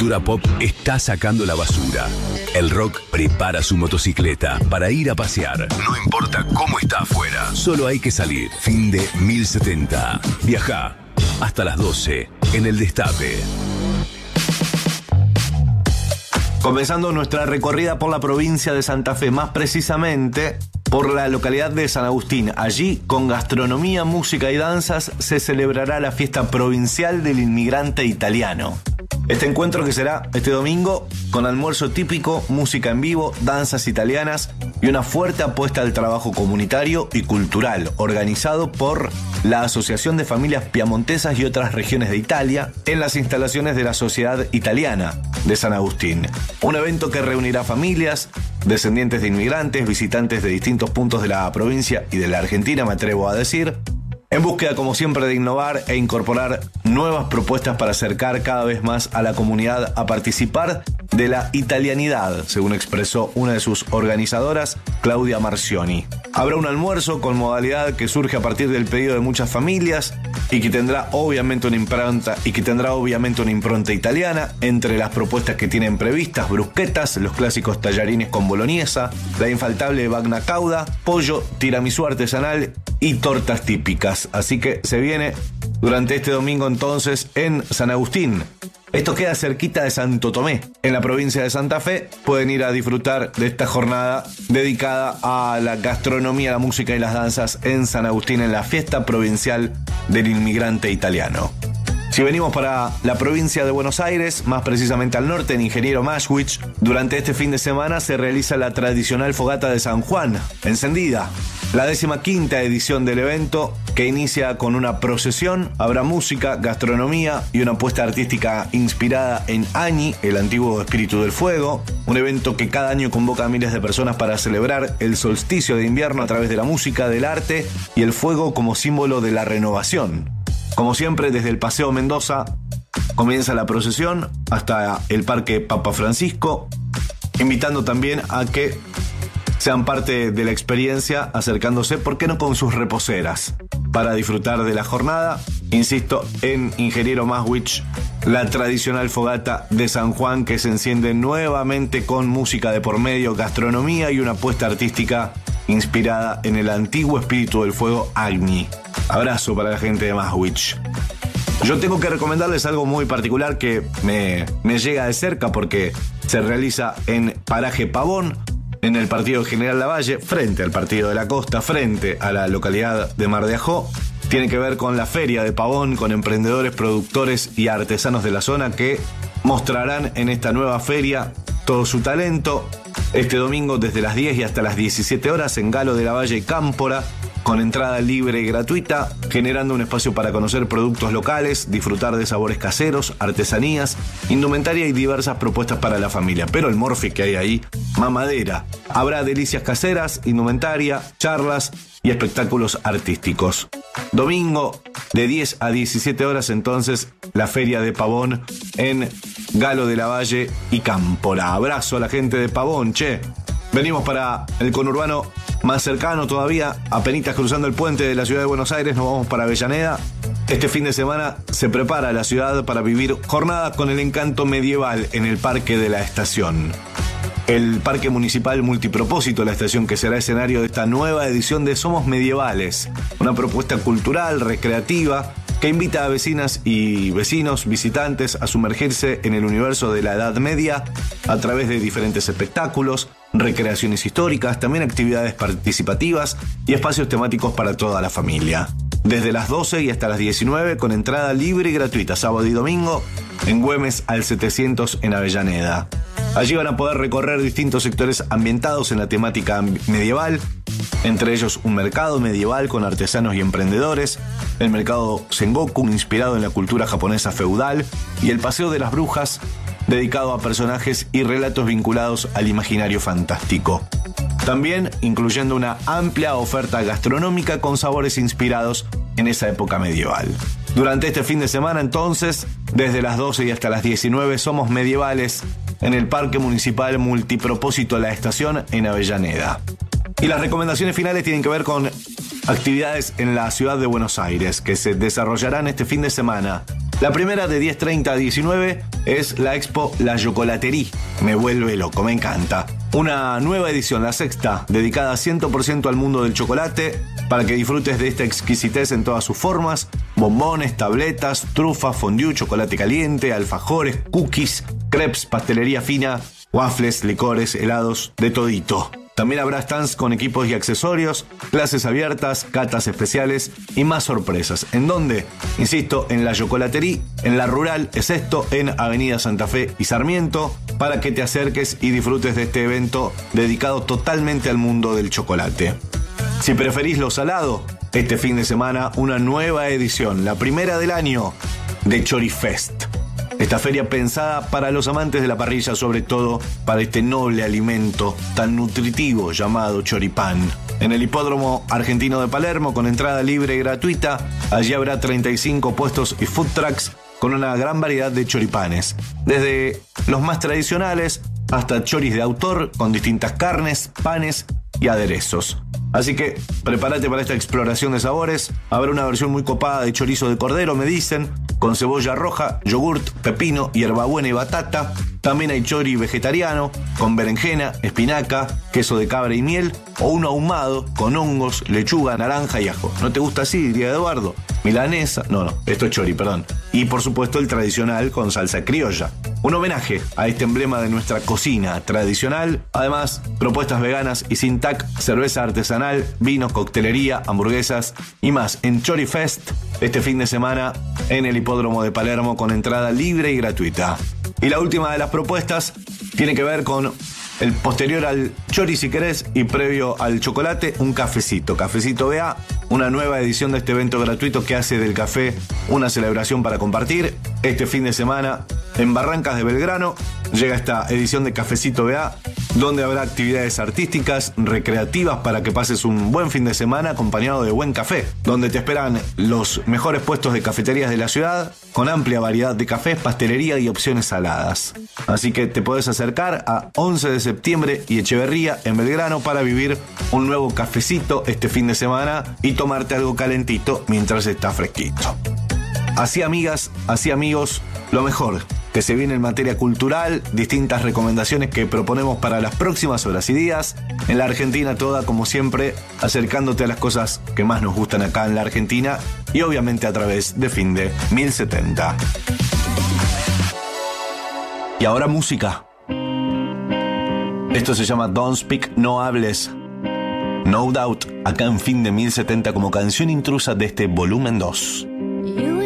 cultura pop está sacando la basura. El rock prepara su motocicleta para ir a pasear. No importa cómo está afuera, solo hay que salir. Fin de 1070. Viajá hasta las 12 en el Destape. Comenzando nuestra recorrida por la provincia de Santa Fe, más precisamente por la localidad de San Agustín. Allí, con gastronomía, música y danzas, se celebrará la fiesta provincial del inmigrante italiano. Este encuentro, que será este domingo, con almuerzo típico, música en vivo, danzas italianas y una fuerte apuesta al trabajo comunitario y cultural, organizado por la Asociación de Familias Piamontesas y otras regiones de Italia, en las instalaciones de la Sociedad Italiana de San Agustín. Un evento que reunirá familias, descendientes de inmigrantes, visitantes de distintos puntos de la provincia y de la Argentina, me atrevo a decir, en búsqueda, como siempre, de innovar e incorporar nuevas propuestas para acercar cada vez más a la comunidad a participar de la italianidad, según expresó una de sus organizadoras, Claudia Marcioni. Habrá un almuerzo con modalidad que surge a partir del pedido de muchas familias y que tendrá obviamente una impronta italiana. Entre las propuestas que tienen previstas: brusquetas, los clásicos tallarines con boloñesa, la infaltable bagna cauda, pollo, tiramisú artesanal y tortas típicas. Así que se viene durante este domingo entonces en San Agustín. Esto queda cerquita de Santo Tomé, en la provincia de Santa Fe. Pueden ir a disfrutar de esta jornada dedicada a la gastronomía, la música y las danzas en San Agustín, en la fiesta provincial del inmigrante italiano. Si venimos para la provincia de Buenos Aires, más precisamente al norte, en Ingeniero Maswich, durante este fin de semana se realiza la tradicional fogata de San Juan, encendida. La 15ª edición del evento, que inicia con una procesión. Habrá música, gastronomía y una puesta artística inspirada en Agni, el antiguo espíritu del fuego. Un evento que cada año convoca a miles de personas para celebrar el solsticio de invierno a través de la música, del arte y el fuego como símbolo de la renovación. Como siempre, desde el Paseo Mendoza comienza la procesión hasta el Parque Papa Francisco, invitando también a que sean parte de la experiencia, acercándose, ¿por qué no?, con sus reposeras, para disfrutar de la jornada. Insisto, en Ingeniero Maswich, la tradicional fogata de San Juan, que se enciende nuevamente con música de por medio, gastronomía y una puesta artística inspirada en el antiguo espíritu del fuego Agni. Abrazo para la gente de Maswich. Yo tengo que recomendarles algo muy particular que me llega de cerca, porque se realiza en Paraje Pavón, en el partido General Lavalle, frente al partido de la Costa, frente a la localidad de Mar de Ajó. Tiene que ver con la feria de Pavón, con emprendedores, productores y artesanos de la zona que mostrarán en esta nueva feria todo su talento. Este domingo desde las 10 y hasta las 17 horas en Galo de Lavalle y Cámpora, con entrada libre y gratuita, generando un espacio para conocer productos locales, disfrutar de sabores caseros, artesanías, indumentaria y diversas propuestas para la familia. Pero el morfi que hay ahí, mamadera. Habrá delicias caseras, indumentaria, charlas y espectáculos artísticos. Domingo de 10 a 17 horas entonces, la Feria de Pavón en Galo de Lavalle y Cámpora. Abrazo a la gente de Pavón, che. Venimos para el conurbano más cercano todavía, apenitas cruzando el puente de la ciudad de Buenos Aires, nos vamos para Avellaneda. Este fin de semana se prepara la ciudad para vivir jornadas con el encanto medieval en el Parque de la Estación. El Parque Municipal Multipropósito, la estación que será escenario de esta nueva edición de Somos Medievales, una propuesta cultural, recreativa, que invita a vecinas y vecinos, visitantes, a sumergirse en el universo de la Edad Media a través de diferentes espectáculos, recreaciones históricas, también actividades participativas y espacios temáticos para toda la familia. Desde las 12 y hasta las 19, con entrada libre y gratuita, sábado y domingo, en Güemes al 700 en Avellaneda. Allí van a poder recorrer distintos sectores ambientados en la temática medieval, entre ellos un mercado medieval con artesanos y emprendedores, el mercado Sengoku, inspirado en la cultura japonesa feudal, y el Paseo de las Brujas, dedicado a personajes y relatos vinculados al imaginario fantástico. También incluyendo una amplia oferta gastronómica con sabores inspirados en esa época medieval. Durante este fin de semana, entonces, desde las 12 y hasta las 19, Somos Medievales en el Parque Municipal Multipropósito La Estación en Avellaneda. Y las recomendaciones finales tienen que ver con actividades en la ciudad de Buenos Aires que se desarrollarán este fin de semana. La primera de 10:30 a 19 es la expo La Chocolaterie. Me vuelve loco, me encanta. Una nueva edición, la sexta, dedicada 100% al mundo del chocolate, para que disfrutes de esta exquisitez en todas sus formas: bombones, tabletas, trufas, fondue, chocolate caliente, alfajores, cookies, crepes, pastelería fina, waffles, licores, helados, de todito. También habrá stands con equipos y accesorios, clases abiertas, catas especiales y más sorpresas. ¿En dónde? Insisto, en La Chocolaterie, en La Rural, es esto, en Avenida Santa Fe y Sarmiento, para que te acerques y disfrutes de este evento dedicado totalmente al mundo del chocolate. Si preferís lo salado, este fin de semana una nueva edición, la primera del año, de Chorifest. Esta feria pensada para los amantes de la parrilla, sobre todo para este noble alimento tan nutritivo llamado choripán. En el Hipódromo Argentino de Palermo, con entrada libre y gratuita, allí habrá 35 puestos y food trucks con una gran variedad de choripanes, desde los más tradicionales hasta choris de autor con distintas carnes, panes y aderezos. Así que prepárate para esta exploración de sabores. Habrá una versión muy copada de chorizo de cordero, me dicen, con cebolla roja, yogurt, pepino, hierbabuena y batata. También hay chori vegetariano, con berenjena, espinaca, queso de cabra y miel, o uno ahumado, con hongos, lechuga, naranja y ajo. ¿No te gusta así, diría Eduardo? Milanesa, no, esto es chori, perdón. Y por supuesto el tradicional con salsa criolla. Un homenaje a este emblema de nuestra cocina tradicional. Además, propuestas veganas y sin TAC, cerveza artesanal, vinos, coctelería, hamburguesas y más en Chorifest este fin de semana en el Hipódromo de Palermo, con entrada libre y gratuita. Y la última de las propuestas tiene que ver con el posterior al chori, si querés, y previo al chocolate, un cafecito. Cafecito BA, una nueva edición de este evento gratuito que hace del café una celebración para compartir. Este fin de semana en Barrancas de Belgrano llega esta edición de Cafecito BA, donde habrá actividades artísticas, recreativas, para que pases un buen fin de semana acompañado de buen café, donde te esperan los mejores puestos de cafeterías de la ciudad, con amplia variedad de cafés, pastelería y opciones saladas. Así que te podés acercar a 11 de septiembre y Echeverría en Belgrano para vivir un nuevo cafecito este fin de semana y tomarte algo calentito mientras está fresquito. Así, amigas, así, amigos, lo mejor que se viene en materia cultural, distintas recomendaciones que proponemos para las próximas horas y días, en la Argentina toda, como siempre, acercándote a las cosas que más nos gustan acá en la Argentina y obviamente a través de Finde 1070. Y ahora música. Esto se llama Don't Speak, No Hables. No Doubt, acá en Finde 1070 como canción intrusa de este volumen 2.